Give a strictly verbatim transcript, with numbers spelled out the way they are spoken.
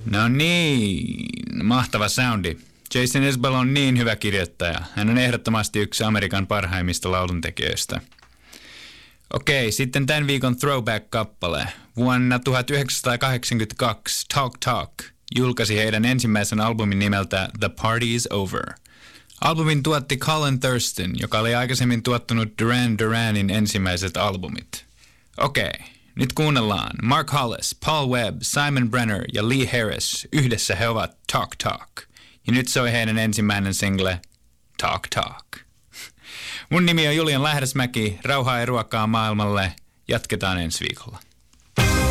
No niin, mahtava soundi. Jason Isbell on niin hyvä kirjoittaja. Hän on ehdottomasti yksi Amerikan parhaimmista lauluntekijöistä. Okei, sitten tämän viikon throwback-kappale. Vuonna tuhatyhdeksänsataakahdeksankymmentäkaksi Talk Talk julkaisi heidän ensimmäisen albumin nimeltä The Party's Over. Albumin tuotti Colin Thurston, joka oli aikaisemmin tuottanut Duran Duranin ensimmäiset albumit. Okei, nyt kuunnellaan. Mark Hollis, Paul Webb, Simon Brenner ja Lee Harris. Yhdessä he ovat Talk Talk. Ja nyt soi heidän ensimmäinen single Talk Talk. Mun nimi on Julian Lähdesmäki. Rauhaa ja ruokaa maailmalle. Jatketaan ensi viikolla.